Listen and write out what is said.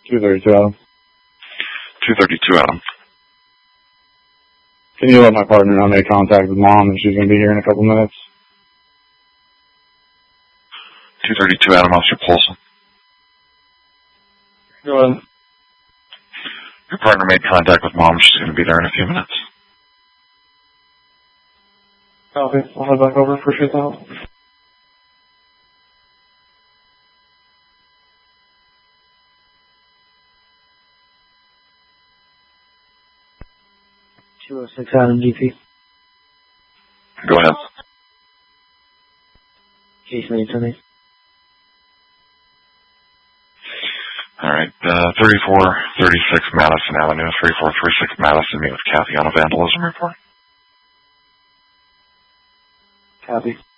232, Adam. 232, Adam. Can you let my partner know I made contact with Mom and she's going to be here in a couple minutes? 232, Adam, Officer Polson. Go ahead. Your partner made contact with Mom. She's going to be there in a few minutes. Copy. I'll head back over. Appreciate the help. Adam DP. Go ahead. Case maintained. All right. 3436 Madison Avenue, 3436 Madison. Meet with Kathy on a vandalism report. Copy.